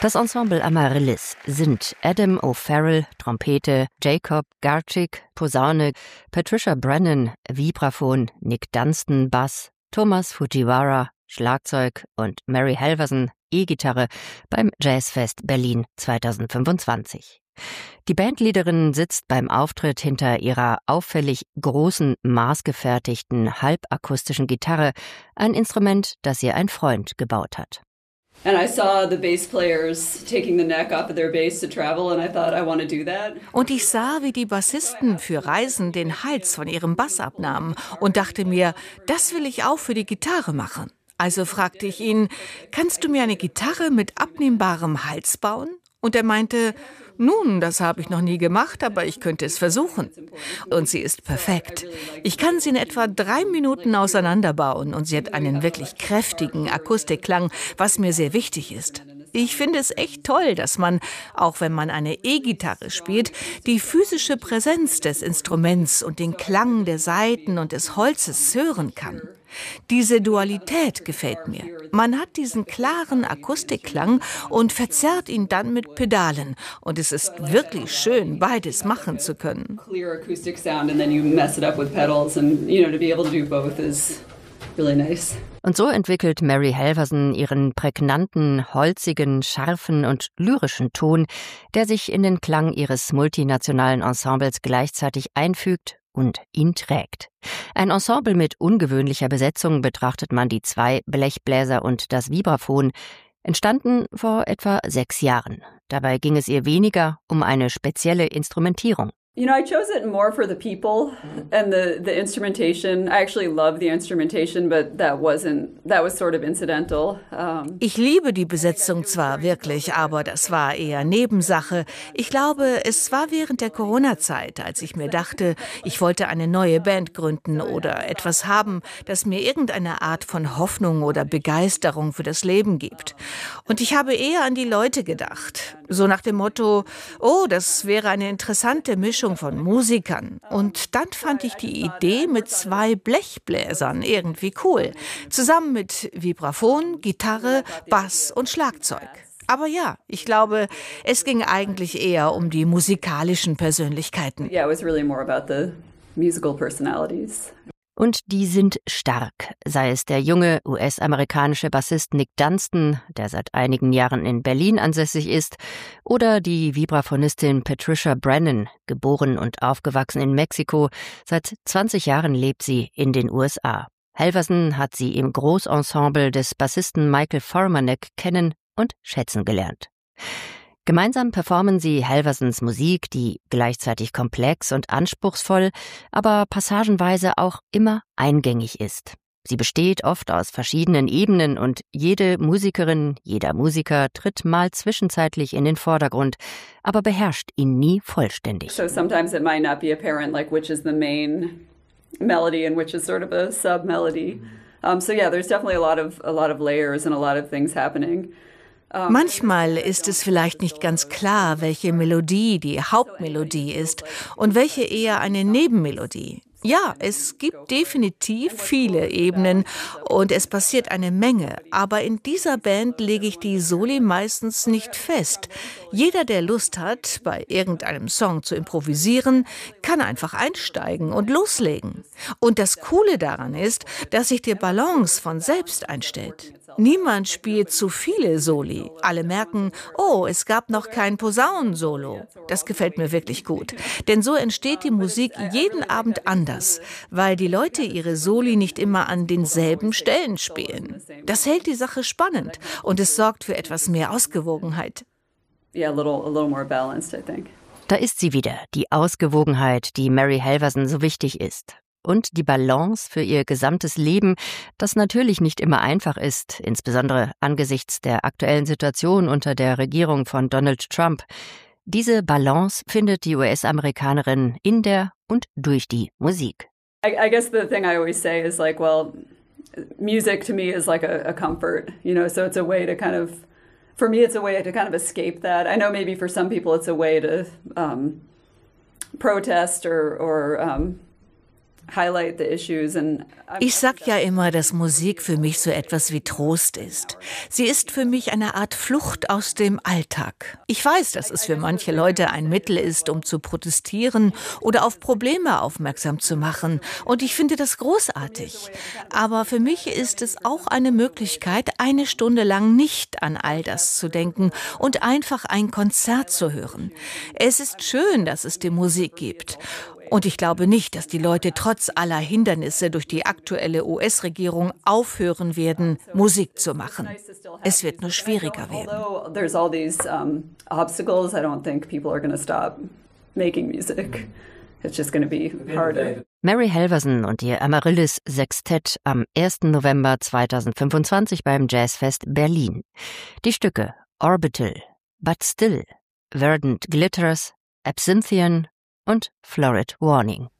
Das Ensemble Amaryllis sind Adam O'Farrell, Trompete, Jacob Garczyk, Posaune, Patricia Brennan, Vibraphon, Nick Dunstan, Bass, Thomas Fujiwara, Schlagzeug und Mary Halverson, E-Gitarre beim Jazzfest Berlin 2025. Die Bandleaderin sitzt beim Auftritt hinter ihrer auffällig großen, maßgefertigten, halbakustischen Gitarre, ein Instrument, das ihr ein Freund gebaut hat. And I saw the bass players taking the neck off of their bass to travel, and I thought, I want to do that. Und ich sah, wie die Bassisten für Reisen den Hals von ihrem Bass abnahmen und dachte mir, das will ich auch für die Gitarre machen. Also fragte ich ihn, kannst du mir eine Gitarre mit abnehmbarem Hals bauen? Und er meinte, nun, das habe ich noch nie gemacht, aber ich könnte es versuchen. Und sie ist perfekt. Ich kann sie in etwa 3 Minuten auseinanderbauen und sie hat einen wirklich kräftigen Akustikklang, was mir sehr wichtig ist. Ich finde es echt toll, dass man, auch wenn man eine E-Gitarre spielt, die physische Präsenz des Instruments und den Klang der Saiten und des Holzes hören kann. Diese Dualität gefällt mir. Man hat diesen klaren Akustikklang und verzerrt ihn dann mit Pedalen. Und es ist wirklich schön, beides machen zu können. Und so entwickelt Mary Halverson ihren prägnanten, holzigen, scharfen und lyrischen Ton, der sich in den Klang ihres multinationalen Ensembles gleichzeitig einfügt und ihn trägt. Ein Ensemble mit ungewöhnlicher Besetzung betrachtet man die 2 Blechbläser und das Vibraphon, entstanden vor etwa 6 Jahren. Dabei ging es ihr weniger um eine spezielle Instrumentierung. You know, I chose it more for the people and the instrumentation. I actually love the instrumentation, but that was sort of incidental. Ich liebe die Besetzung zwar wirklich, aber das war eher Nebensache. Ich glaube, es war während der Corona-Zeit, als ich mir dachte, ich wollte eine neue Band gründen oder etwas haben, das mir irgendeine Art von Hoffnung oder Begeisterung für das Leben gibt. Und ich habe eher an die Leute gedacht. So nach dem Motto, oh, das wäre eine interessante Mischung von Musikern. Und dann fand ich die Idee mit 2 Blechbläsern irgendwie cool. Zusammen mit Vibraphon, Gitarre, Bass und Schlagzeug. Aber ja, ich glaube, es ging eigentlich eher um die musikalischen Persönlichkeiten. Yeah, it was really more about the musical personalities. Und die sind stark, sei es der junge US-amerikanische Bassist Nick Dunstan, der seit einigen Jahren in Berlin ansässig ist, oder die Vibraphonistin Patricia Brennan, geboren und aufgewachsen in Mexiko. Seit 20 Jahren lebt sie in den USA. Halverson hat sie im Großensemble des Bassisten Michael Formanek kennen und schätzen gelernt. Gemeinsam performen sie Halversons Musik, die gleichzeitig komplex und anspruchsvoll, aber passagenweise auch immer eingängig ist. Sie besteht oft aus verschiedenen Ebenen und jede Musikerin, jeder Musiker tritt mal zwischenzeitlich in den Vordergrund, aber beherrscht ihn nie vollständig. So sometimes it might not be apparent, like which is the main melody and which is sort of a sub-melody. So yeah, there's definitely a lot of layers and a lot of things happening. Manchmal ist es vielleicht nicht ganz klar, welche Melodie die Hauptmelodie ist und welche eher eine Nebenmelodie. Ja, es gibt definitiv viele Ebenen und es passiert eine Menge, aber in dieser Band lege ich die Soli meistens nicht fest. Jeder, der Lust hat, bei irgendeinem Song zu improvisieren, kann einfach einsteigen und loslegen. Und das Coole daran ist, dass sich die Balance von selbst einstellt. Niemand spielt zu viele Soli. Alle merken, oh, es gab noch kein Posaunensolo. Das gefällt mir wirklich gut. Denn so entsteht die Musik jeden Abend anders, weil die Leute ihre Soli nicht immer an denselben Stellen spielen. Das hält die Sache spannend und es sorgt für etwas mehr Ausgewogenheit. Yeah, a little more balanced, I think. Da ist sie wieder, die Ausgewogenheit, die Mary Halverson so wichtig ist. Und die Balance für ihr gesamtes Leben, das natürlich nicht immer einfach ist, insbesondere angesichts der aktuellen Situation unter der Regierung von Donald Trump. Diese Balance findet die US-Amerikanerin in der und durch die Musik. I guess the thing I always say is like, well, music to me is like a comfort, you know, so it's a way to kind of, for me it's a way to kind of escape that. I know maybe for some people it's a way to protest or highlight the issues. And ich sag ja immer, dass Musik für mich so etwas wie Trost ist. Sie ist für mich eine Art Flucht aus dem Alltag. Ich weiß, dass es für manche Leute ein Mittel ist, um zu protestieren oder auf Probleme aufmerksam zu machen. Und ich finde das großartig. Aber für mich ist es auch eine Möglichkeit, eine Stunde lang nicht an all das zu denken und einfach ein Konzert zu hören. Es ist schön, dass es die Musik gibt. Und ich glaube nicht, dass die Leute trotz aller Hindernisse durch die aktuelle US-Regierung aufhören werden, Musik zu machen. Es wird nur schwieriger werden. Mary Halvorsen und ihr Amaryllis Sextett am 1. November 2025 beim Jazzfest Berlin. Die Stücke Orbital, But Still, Verdant Glitters, Absinthian und Florid Warning.